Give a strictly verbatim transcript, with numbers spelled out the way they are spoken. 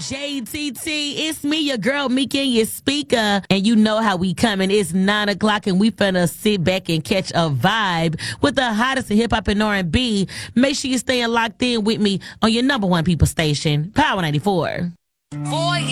J T T, it's me, your girl, Meek, and your speaker. And you know how we coming. It's nine o'clock, and we finna sit back and catch a vibe with the hottest of hip-hop and R and B. Make sure you're staying locked in with me on your number one people station, Power ninety-four. Boy,